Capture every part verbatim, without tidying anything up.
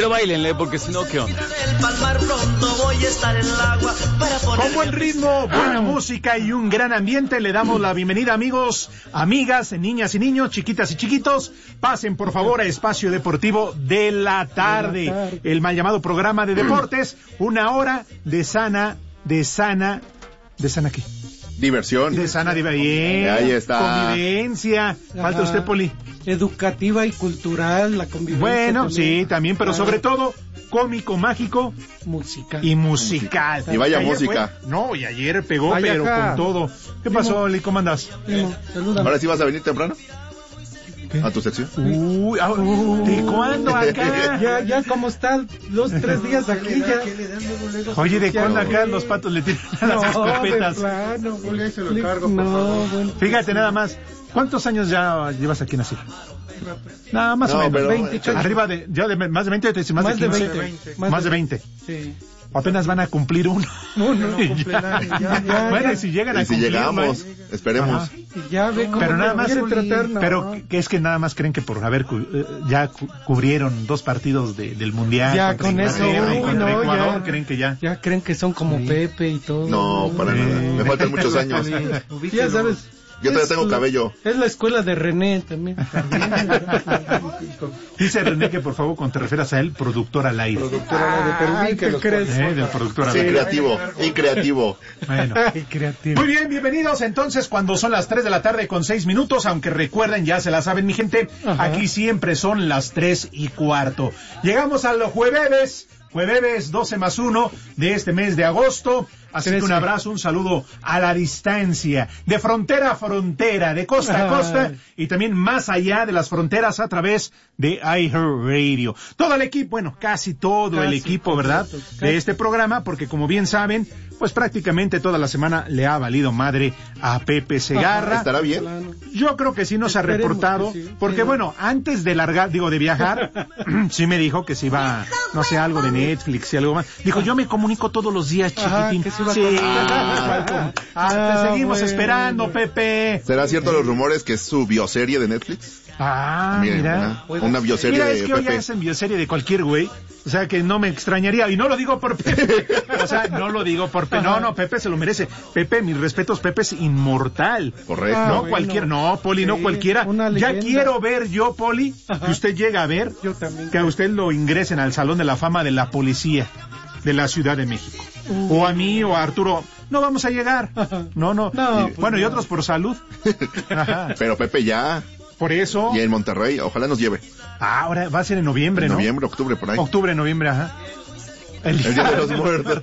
Pero bailenle, porque si no, ¿qué onda? Con buen ritmo, buena música y un gran ambiente, le damos la bienvenida, amigos, amigas, niñas y niños, chiquitas y chiquitos. Pasen, por favor, a Espacio Deportivo de la tarde, el mal llamado programa de deportes. Una hora de sana, de sana, de sana ¿qué? Diversión. De sana diversión. Ahí está. Convivencia. Falta Ajá. usted, Poli. Educativa y cultural, la convivencia. Bueno, también. sí, también, pero sobre todo cómico, mágico Musical. y musical. Y vaya Ayer música. fue- no, y ayer pegó, Vaya pero acá. con todo. ¿Qué Primo. pasó, Oli? ¿Cómo andas? Primo, salúdame. Ahora sí vas a venir temprano ¿Qué? a tu sección. Uy, ah, ¿de cuándo acá? Ya, ya, como está, los tres días aquí, ya. Oye, ¿de Ya, cuándo acá güey. los patos le tiran a las No, de escopetas? plano, güey. se lo cargo, por No, favor. bueno. Fíjate nada más, ¿cuántos años ya llevas aquí en Asir? Nada, más No, o menos. pero- veinte. Arriba de, ya de más de veinte, o te dice más, Más de de quince. veinte. Más de veinte. Sí. Apenas van a cumplir uno. Uno, no Y cumple ya. nada, ya, ya, Bueno, ya. y si llegan a Y si cumplir, llegamos, ¿no? esperemos. Ajá. Y ya ve cómo Pero nada me más, quiere tratar, no. pero que es que nada más creen que por haber cu- eh, ya cu- cubrieron dos partidos de, del mundial Ya contra con eso, Inglaterra y uy, contra no, Ecuador, ya. creen que ya. Ya creen que son como Sí. Pepe y todo. No, para nada. Me faltan muchos años. Ya sabes. Yo todavía es tengo la- cabello. Es la escuela de René también. Dice René que por favor cuando te refieras a él, productor al aire. Productora de Perú, Ay, que ¿qué los crees? Eh, del productor al Sí, aire. creativo, y creativo. Bueno. Ay, creativo. Muy bien, bienvenidos entonces cuando son las tres de la tarde con seis minutos, aunque recuerden, ya se la saben mi gente, Ajá. aquí siempre son las tres y cuarto. Llegamos a los jueves, jueves doce más uno de este mes de agosto, así que un trece. abrazo, un saludo a la distancia, de frontera a frontera, de costa a Ay. costa y también más allá de las fronteras a través de iHeartRadio. Todo el equipo, bueno, casi todo el Casi, equipo, ¿verdad? completo, De casi. este programa, porque como bien saben, pues prácticamente toda la semana le ha valido madre a Pepe Segarra. ¿Estará bien? Yo creo que sí nos ha Esperemos reportado, que sí. porque Sí. bueno, antes de largar, digo, de viajar, sí me dijo que se iba, no sé, algo de Netflix y algo más. Dijo, yo me comunico todos los días, Ajá, chiquitín. que se iba a Sí, conectar. ah, te Ah, seguimos bueno. esperando, Pepe. ¿Será cierto los rumores que es su bioserie de Netflix? Ah, Miren, mira. una, una bioserie Mira, es de que hoy Pepe. hacen bioserie de cualquier güey. O sea, que no me extrañaría. Y no lo digo por Pepe. O sea, no lo digo por Pepe. No, no, Pepe se lo merece. Pepe, mis respetos, Pepe es inmortal. Correcto. Ah, No bueno. cualquier, no, Poli, no Sí, cualquiera. una Ya leyenda. quiero ver yo, Poli, Ajá. que usted llegue a ver, Yo también. que a usted lo ingresen al Salón de la Fama de la Policía de la Ciudad de México. Uh. O a mí o a Arturo. No vamos a llegar. No, no. No, Y- pues bueno, y no. otros por salud. Ajá. Pero Pepe ya, Por eso. y en Monterrey, ojalá nos lleve. Ah, ahora va a ser en noviembre, ¿no? Noviembre, octubre, por ahí. Octubre, noviembre, ajá. El Día de los Muertos.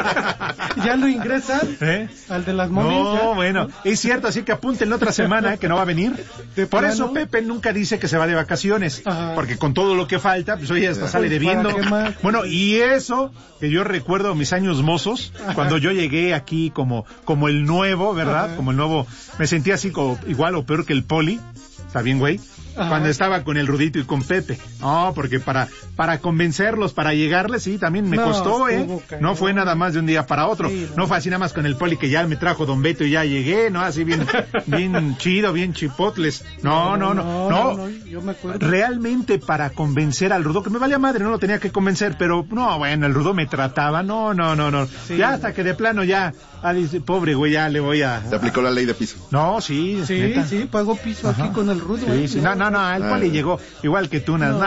¿Ya lo ingresan? ¿Eh? Al de las momias. No, ¿ya? bueno, es cierto, así que apúntenlo otra semana que no va a venir. ¿De Por plano? eso Pepe nunca dice que se va de vacaciones, Ajá. porque con todo lo que falta, pues oye, hasta sale Pues, debiendo. ¿para qué más? Bueno, y eso, que yo recuerdo mis años mozos, cuando yo llegué aquí como, como el nuevo, ¿verdad? Ajá. Como el nuevo, me sentía así como igual o peor que el Poli, ¿está bien, güey? Ajá. Cuando estaba con el Rudito y con Pepe. No, porque para, para convencerlos, para llegarles, sí, también me No, costó, ¿eh? estuvo cañón. No fue nada más de un día para otro. Sí, no. no. fue así nada más con el Poli que ya me trajo Don Beto y ya llegué, ¿no? Así bien, bien chido, bien chipotles. No, no, no, no. Yo me acuerdo. Realmente para convencer al Rudo, que me valía madre, no lo tenía que convencer, pero no, bueno, el Rudo me trataba, no, no, no, no. Sí. Ya hasta que de plano ya, ah, dice, pobre güey, ya le voy a... Se aplicó la ley de piso. No, sí, Sí, neta. sí, pagó piso Ajá. aquí con el rudo. Sí, ¿eh? sí. No, no, no, el Ah. Poli llegó igual que tú, no, no, No.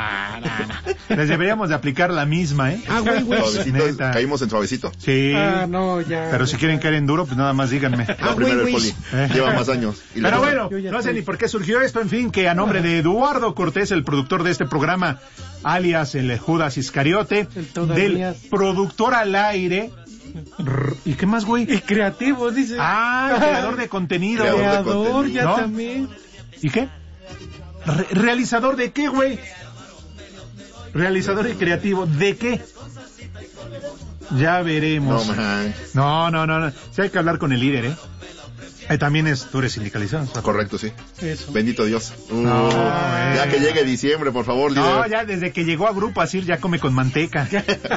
no. Les deberíamos de aplicar la misma, ¿eh? Ah, güey, güey. Suavecito, Neta. caímos en suavecito. Sí. Ah, no, ya. Pero si quieren caer en duro, pues nada más díganme. La Ah, primera güey, el güey. Poli. Eh. Lleva más años. Y le Pero toca. bueno, Yo ya no sé estoy. ni por qué surgió esto, en fin, que a nombre de Eduardo Cortés, el productor de este programa, alias el Judas Iscariote, El todas del mías. productor al aire, rr, ¿y qué más, güey? Y creativo, dice. Ah, creador de contenido. Creador de Creador, contenido. ya ¿No? también. ¿Y qué? Re- ¿Realizador de qué, güey? Realizador y creativo, ¿de qué? Ya veremos. No, man. No, no, no, no. Sí hay que hablar con el líder, ¿eh? Eh, también es, tú eres sindicalizado. ¿sabes? Correcto, sí. Eso. Bendito Dios. Uh, No, ya eh. que llegue diciembre, por favor, No, líder. ya desde que llegó a Grupo Asir ya come con manteca.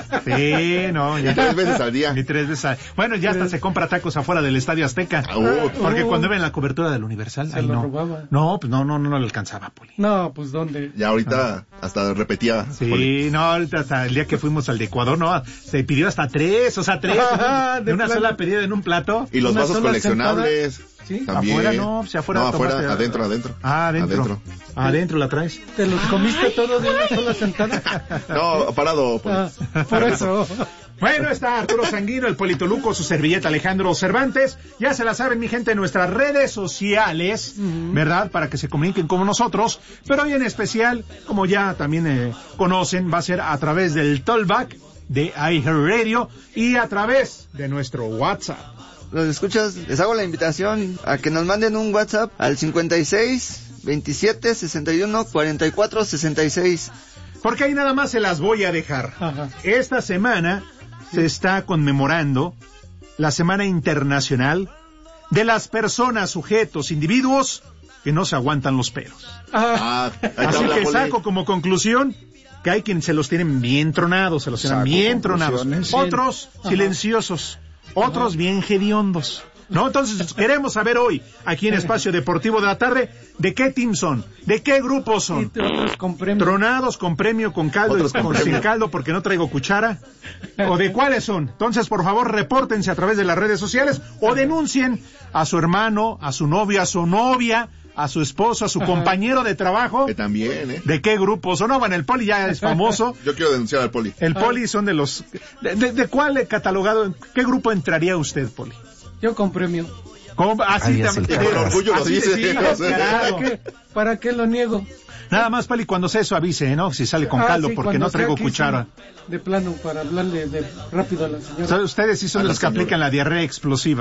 Sí, no, ya. Y tres veces al día. Y tres veces al... Bueno, ya hasta se compra tacos afuera del Estadio Azteca. Uh. Porque Uh. cuando iba en la cobertura del Universal, Se ahí lo no. robaba. No, pues no, no, no, no le alcanzaba, Poli. No, pues ¿dónde? Ya ahorita hasta repetía. Poli. Sí, no, ahorita hasta el día que fuimos al de Ecuador, no, se pidió hasta tres, o sea, tres, Ajá, de, de una plano. sola pedida en un plato. Y los Una vasos sola coleccionables. ¿Sí? También. Afuera no, si afuera No, afuera, tomaste- adentro, adentro. Ah, adentro. Adentro. Adentro la traes. ¿Te los comiste todos de una sola sentada? No, parado. Poli. Ah, por eso. Bueno, está Arturo Sanguino, el Politoluco, su servilleta Alejandro Cervantes. Ya se la saben, mi gente, en nuestras redes sociales, Ujú. ¿verdad? Para que se comuniquen con nosotros. Pero hoy en especial, como ya también eh, conocen, va a ser a través del Tollback de iHeartRadio y a través de nuestro WhatsApp. Los escuchas, les hago la invitación a que nos manden un WhatsApp al cincuenta y seis, veintisiete, sesenta y uno, cuarenta y cuatro, sesenta y seis. Porque ahí nada más se las voy a dejar. Ajá. Esta semana se está conmemorando la Semana Internacional de las personas, sujetos, individuos que no se aguantan los pelos. Ah, Ah, ahí te Así habla, que Poli. saco como conclusión que hay quienes se los tienen bien tronados, se los tienen Saco bien tronados. conclusiones, sí. Otros Ajá. silenciosos, otros bien hediondos. ¿No? Entonces queremos saber hoy, aquí en Espacio Deportivo de la Tarde, de qué team son, de qué grupo y son. otros con premio. Tronados con premio, con caldo Otros y con con premio. sin caldo porque no traigo cuchara. ¿O de cuáles son? Entonces, por favor, repórtense a través de las redes sociales o denuncien a su hermano, a su novio, a su novia, a su esposo, a su Ajá. compañero de trabajo. Que también, ¿eh? ¿De qué grupo son? No, bueno, el Poli ya es famoso. Yo quiero denunciar al Poli. El Poli son de los... ¿De, de, de cuál catalogado? ¿Qué grupo entraría usted, Poli? Yo con premio. ¿Cómo? Así Ahí es el también. Y con orgullo lo Así dice. de- sí, O sea, claro. ¿Para qué? ¿Para qué lo niego? Nada más, Poli, cuando se eso avise, ¿no? Si sale con Ah, caldo, sí, porque cuando no traigo sea aquí, cuchara. sí, de plano, para hablarle de rápido a la O señora. sea, ustedes sí son A de la los que señora. aplican la diarrea explosiva.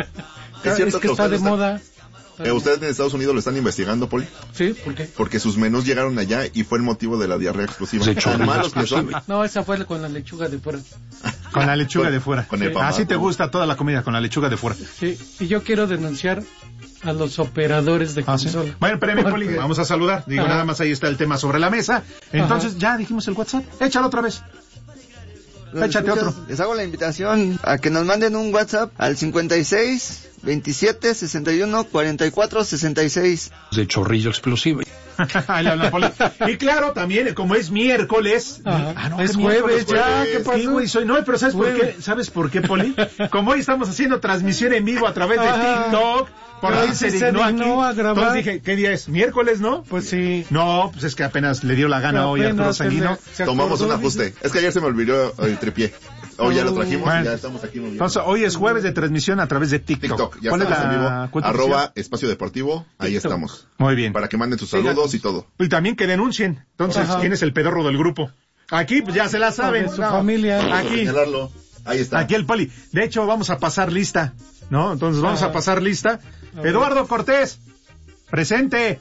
¿Es cierto es que que está de ustedes están- moda. Eh, ¿Ustedes en Estados Unidos lo están investigando, Poli? Sí, ¿por qué? Porque sus menús llegaron allá y fue el motivo de la diarrea explosiva. De hecho, Tan malos que son. No, esa fue con la lechuga de fuera. Con la lechuga Con- de fuera. con el Sí. pamaco. Así te gusta toda la comida, con la lechuga de fuera. Sí, y yo quiero denunciar a los operadores de Ah, ¿sí? consola. Bueno, espérame, Poli, vamos a saludar. Digo, Ajá. nada más ahí está el tema sobre la mesa. Entonces, ya dijimos el WhatsApp. Échalo otra vez. Los Échate escuchas, otro. Les hago la invitación a que nos manden un WhatsApp al cincuenta y seis, veintisiete, sesenta y uno, cuarenta y cuatro, sesenta y seis. de chorrillo explosivo. Ahí le habla Poli. Y claro, también, como es miércoles. Ajá. Ah, no, Es que jueves ya, jueves. ¿qué pasó? Sí, güey, soy, no, pero ¿sabes por Jueves. qué? ¿Sabes por qué, Poli? Como hoy estamos haciendo transmisión en vivo a través de Ajá. TikTok, por Pero fin se sí se dignó dignó aquí. a grabar. Entonces dije, ¿qué día es? ¿Miércoles, no? Pues sí. No, pues es que apenas le dio la gana hoy a Arturo Apenas se Sanguino. le- se Tomamos un acordó, ajuste. dice. Es que ayer se me olvidó el tripié. Hoy ya lo trajimos Bueno. y ya estamos aquí moviendo. Entonces, hoy es jueves de transmisión a través de TikTok. TikTok, ya ¿Cuál es estamos en la vivo. cuenta Arroba oficial? Espacio Deportivo, ahí TikTok. estamos. Muy bien. Para que manden sus saludos y todo. Y también que denuncien. Entonces, Ajá. ¿quién es el pedorro del grupo? Aquí, pues ya se la saben. De su familia. Aquí, Señalarlo. Ahí está. aquí el Poli. De hecho, vamos a pasar lista, ¿no? Entonces, vamos Ajá. a pasar lista. A ver. Eduardo Cortés, presente.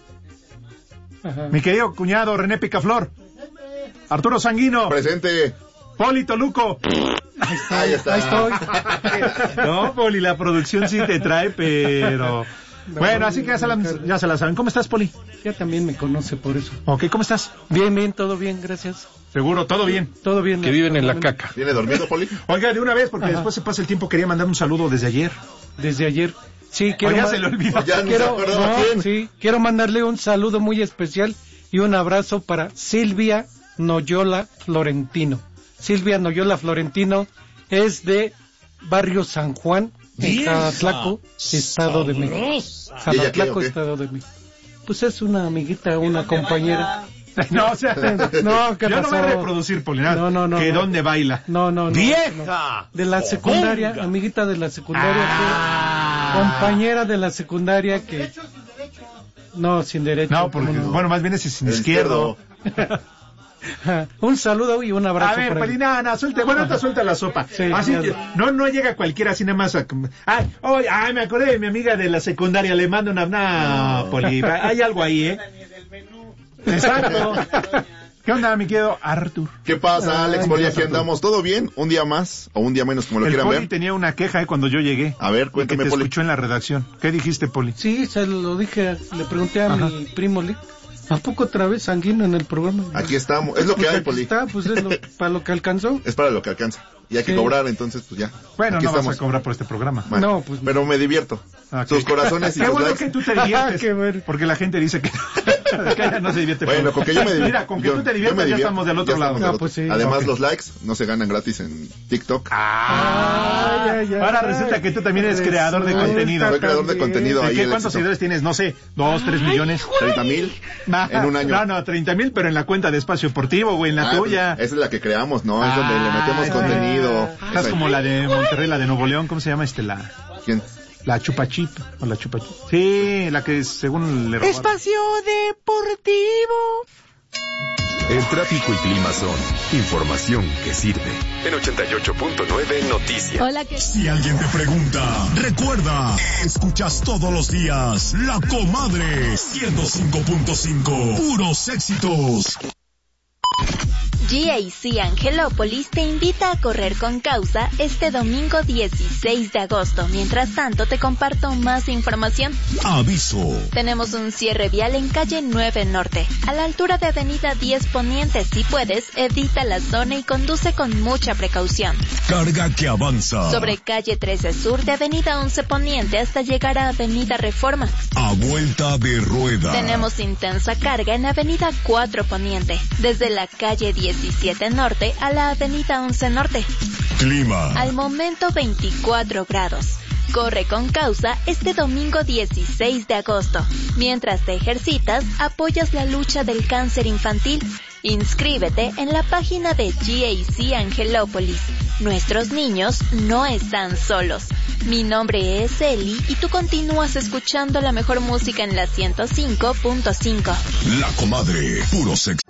Ajá. Mi querido cuñado René Picaflor. Arturo Sanguino. Presente. Poli Toluco. Ahí está. Ahí estoy. No, Poli, la producción sí te trae, pero... Bueno, así que ya se, la, ya se la saben. ¿Cómo estás, Poli? Ya también me conoce por eso. Ok, ¿cómo estás? Bien, bien, todo bien, gracias. Seguro, todo bien. Todo bien. Que viven en la caca. ¿Viene dormido, Poli? Oiga, de una vez, porque Ajá. después se pasa el tiempo, quería mandar un saludo desde ayer. Desde ayer. Sí, quiero. Oiga, ma- se le olvidó. Ya ni se quiero, acordaba no, quién. sí, quiero mandarle un saludo muy especial y un abrazo para Silvia Noyola Florentino. Silvia Noyola Florentino es de Barrio San Juan, en Jalatlako, Estado de México. ¿Y ella qué, Jalatlako, o qué? Estado de México. Pues es una amiguita, una compañera. No, o sea, No, ¿qué yo no pasó? voy a reproducir, Poli, nada. No, no, no, Que no. dónde baila. No, no, no. ¡Vieja! De la secundaria, amiguita de la secundaria, Ah. que- compañera de la secundaria que... No, sin derecho. No, porque, ¿cómo no? bueno, más bien es sin El izquierdo. Un saludo y un abrazo. A ver, por ahí. Poli, no, no, suelta, bueno, te suelta la sopa. Sí, así, ya. que- no, no llega cualquiera así nada más a... Ay, ay, ay, me acordé de mi amiga de la secundaria, le mando una... No, Poli, hay algo ahí, ¿eh? Exacto. ¿Qué onda, mi querido Artur? ¿Qué pasa, Alex? Poli, aquí andamos. ¿Todo bien? ¿Un día más o un día menos, como lo El quieran Poli ver? tenía una queja eh, cuando yo llegué. A ver, Y que cuéntame, te Poli. escuchó en la redacción. ¿Qué dijiste, Poli? Sí, se lo dije, le pregunté a Ajá. mi primo Lee. ¿A poco otra vez Sanguino en el programa? Aquí estamos. Es lo que Pues hay, aquí Poli. está, pues es lo, para lo que alcanzó. Es para lo que alcanza. Y hay que Sí. cobrar, entonces, pues ya. Bueno, Aquí no estamos. vas a cobrar por este programa. Bueno, No, pues- pero me divierto. Ok. Sus corazones y Qué sus bueno likes. que tú te diviertes. Qué bueno. Porque la gente dice que, que ella no se divierte. Bueno, con que yo me divierto. Mira, con que yo- tú te yo me diviertas ya divierto. estamos del Ya otro lado. estamos del Ah, otro. pues sí. Además, Ok. los likes no se ganan gratis en TikTok. Ah, Ay, ay, ay. ahora resulta que tú también eres creador de Resulta contenido. Soy creador de también. contenido ¿De ahí. qué? el ¿Cuántos éxito. seguidores tienes? No sé, dos, tres millones. treinta mil en un año. No, no, treinta mil, pero en la cuenta de Espacio Deportivo, güey, en la Ah, tuya. Esa es la que creamos, ¿no? Es donde le metemos Ah, contenido. Estás Esa- como la de Monterrey, la de Nuevo León, ¿cómo se llama este? La, ¿Quién? la Chupa Chip, o la Chupa Chip. Sí, la que según le robaron. Espacio Deportivo. El tráfico y clima son información que sirve. En ochenta y ocho punto nueve Noticias. Hola, ¿qué? Si alguien te pregunta, recuerda, escuchas todos los días La Comadre ciento cinco punto cinco, puros éxitos. G A C Angelópolis te invita a correr con causa este domingo dieciséis de agosto. Mientras tanto, te comparto más información. Aviso. Tenemos un cierre vial en calle nueve Norte, a la altura de avenida diez Poniente. Si puedes, evita la zona y conduce con mucha precaución. Carga que avanza. Sobre calle trece Sur de avenida once Poniente hasta llegar a avenida Reforma. A vuelta de rueda. Tenemos intensa carga en avenida cuatro Poniente, desde la calle diecisiete Norte a la avenida once Norte. Clima. Al momento veinticuatro grados. Corre con causa este domingo dieciséis de agosto. Mientras te ejercitas, apoyas la lucha del cáncer infantil. Inscríbete en la página de G A C Angelópolis. Nuestros niños no están solos. Mi nombre es Eli y tú continúas escuchando la mejor música en la ciento cinco punto cinco. La Comadre, puro sexo.